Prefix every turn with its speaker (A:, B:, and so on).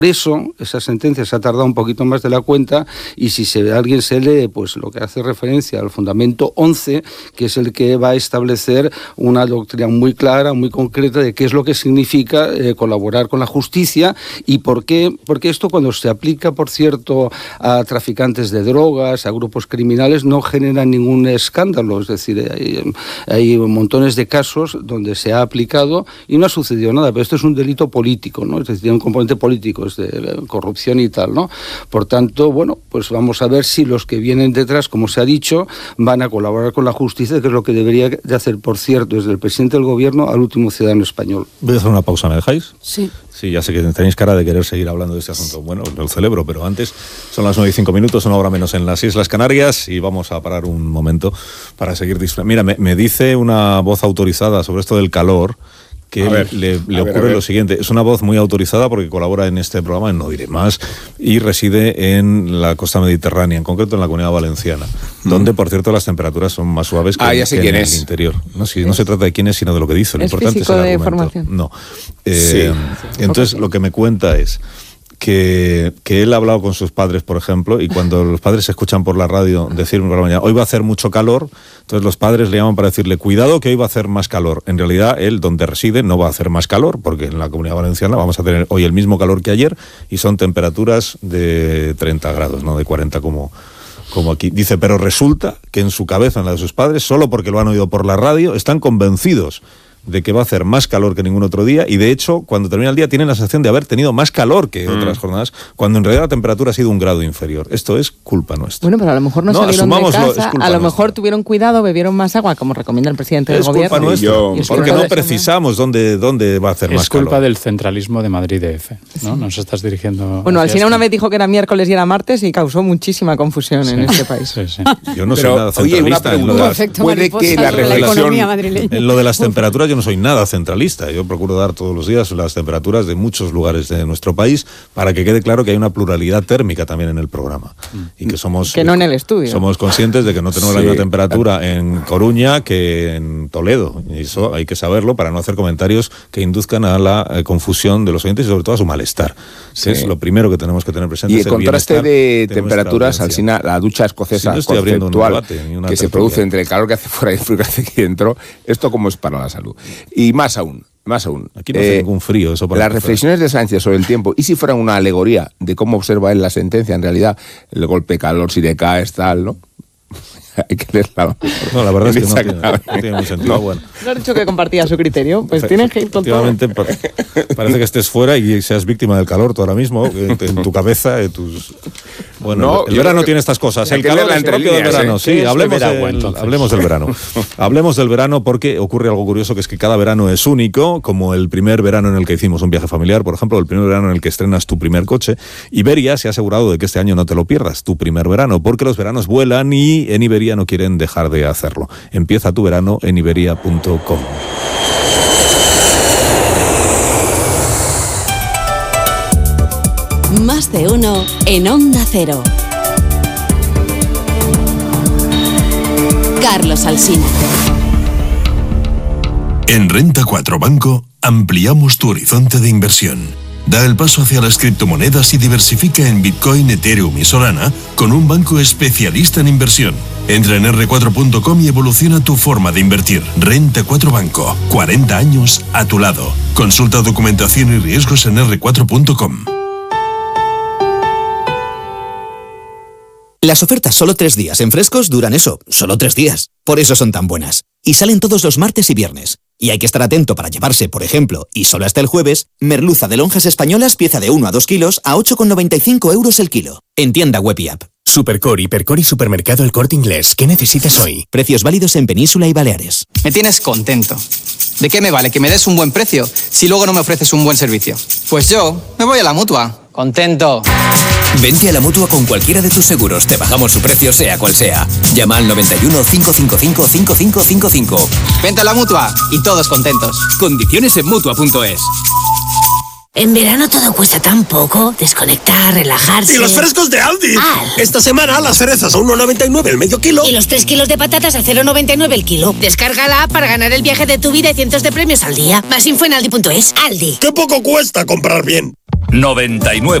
A: Por eso, esa sentencia se ha tardado un poquito más de la cuenta, y si alguien se lee, pues lo que hace referencia al fundamento 11, que es el que va a establecer una doctrina muy clara, muy concreta, de qué es lo que significa colaborar con la justicia y por qué. Porque esto, cuando se aplica, por cierto, a traficantes de drogas, a grupos criminales, no genera ningún escándalo. Es decir, hay montones de casos donde se ha aplicado y no ha sucedido nada, pero esto es un delito político, ¿no? Es decir, tiene un componente político, de corrupción y tal, ¿no? Por tanto, bueno, pues vamos a ver si los que vienen detrás, como se ha dicho, van a colaborar con la justicia, que es lo que debería de hacer, por cierto, desde el presidente del gobierno al último ciudadano español.
B: Voy a hacer una pausa, ¿me dejáis?
C: Sí.
B: Sí, ya sé que tenéis cara de querer seguir hablando de este asunto. Bueno, lo celebro, pero antes son las 9:05, una hora menos en las Islas Canarias, y vamos a parar un momento para seguir disfrutando. Mira, me dice una voz autorizada sobre esto del calor, que le ocurre lo siguiente. Es una voz muy autorizada porque colabora en este programa, en No Diré Más, y reside en la costa mediterránea, en concreto en la Comunidad Valenciana, donde, por cierto, las temperaturas son más suaves que en el interior. No se trata de quién es, sino de lo que dice. Lo importante es el argumento. Formación. No. Entonces, lo que me cuenta es que él ha hablado con sus padres, por ejemplo, y cuando los padres se escuchan por la radio decir por la mañana, hoy va a hacer mucho calor, entonces los padres le llaman para decirle, cuidado que hoy va a hacer más calor. En realidad, él, donde reside, no va a hacer más calor, porque en la Comunidad Valenciana vamos a tener hoy el mismo calor que ayer, y son temperaturas de 30 grados, no de 40 como aquí. Dice, pero resulta que en su cabeza, en la de sus padres, solo porque lo han oído por la radio, están convencidos de que va a hacer más calor que ningún otro día, y de hecho, cuando termina el día tienen la sensación de haber tenido más calor que otras jornadas, cuando en realidad la temperatura ha sido un grado inferior. Esto es culpa nuestra.
C: Bueno, pero a lo mejor no salieron de casa, a lo mejor tuvieron cuidado, bebieron más agua, como recomienda el presidente del gobierno.
B: Es culpa nuestra, porque no precisamos dónde va a hacer más calor.
D: Es culpa del centralismo de Madrid DF, ¿no? Nos estás dirigiendo...
C: Bueno, Alsina una vez dijo que era miércoles y era martes y causó muchísima confusión en este país.
D: Sí.
B: Yo no soy nada centralista.
E: Puede que la economía madrileña.
B: En lo de las temperaturas yo no soy nada centralista. Yo procuro dar todos los días las temperaturas de muchos lugares de nuestro país para que quede claro que hay una pluralidad térmica también en el programa y que somos...
C: Que no en el estudio.
B: Somos conscientes de que no tenemos la misma temperatura en Coruña que en Toledo. Y eso hay que saberlo para no hacer comentarios que induzcan a la confusión de los oyentes y sobre todo a su malestar. Que es lo primero que tenemos que tener presente.
E: Y el contraste de temperaturas, Alsina, la ducha escocesa conceptual que se produce entre el calor que hace fuera y el frío que hace aquí dentro, ¿esto cómo es para la salud? Y más aún.
B: Aquí no hace ningún frío. Eso
E: las reflexiones de Sánchez sobre el tiempo, y si fueran una alegoría de cómo observa él la sentencia, en realidad, el golpe de calor, si decaes, tal, ¿no? Hay que leerla.
B: No, la verdad es que no tiene mucho sentido.
C: No.
B: Bueno.
C: ¿No has dicho que compartía su criterio? Pues tienes que ir con todo.
B: Efectivamente, parece que estés fuera y seas víctima del calor tú ahora mismo, en tu cabeza, Bueno, el verano tiene estas cosas. El calor es propio del verano. Sí, hablemos del verano. Hablemos del verano porque ocurre algo curioso, que es que cada verano es único, como el primer verano en el que hicimos un viaje familiar, por ejemplo, el primer verano en el que estrenas tu primer coche. Iberia se ha asegurado de que este año no te lo pierdas, tu primer verano, porque los veranos vuelan y en Iberia no quieren dejar de hacerlo. Empieza tu verano en iberia.com.
F: Más de uno en Onda Cero. Carlos Alsina.
G: En Renta 4 Banco ampliamos tu horizonte de inversión. Da el paso hacia las criptomonedas y diversifica en Bitcoin, Ethereum y Solana con un banco especialista en inversión. Entra en r4.com y evoluciona tu forma de invertir. Renta 4 Banco, 40 años a tu lado. Consulta documentación y riesgos en r4.com.
H: Las ofertas solo 3 días en Frescos duran solo 3 días. Por eso son tan buenas. Y salen todos los martes y viernes. Y hay que estar atento para llevarse, por ejemplo, y solo hasta el jueves, merluza de lonjas españolas pieza de 1 a 2 kilos a 8,95 € el kilo. En tienda web y app.
I: Supercore, Hipercor y Supermercado El Corte Inglés. ¿Qué necesitas hoy?
H: Precios válidos en Península y Baleares.
J: Me tienes contento. ¿De qué me vale que me des un buen precio si luego no me ofreces un buen servicio? Pues yo me voy a la Mutua. Contento.
H: Vente a la Mutua con cualquiera de tus seguros. Te bajamos su precio sea cual sea. Llama al 91 555 5555.
J: Vente a la Mutua y todos contentos.
H: Condiciones en Mutua.es.
K: En verano todo cuesta tan poco. Desconectar, relajarse.
L: ¡Y los frescos de Aldi! Esta semana las cerezas a 1,99 el medio kilo.
K: Y los 3 kilos de patatas a 0,99 el kilo. Descarga la app para ganar el viaje de tu vida y cientos de premios al día. Más info en Aldi.es. Aldi.
L: ¡Qué poco cuesta comprar bien!
M: 99.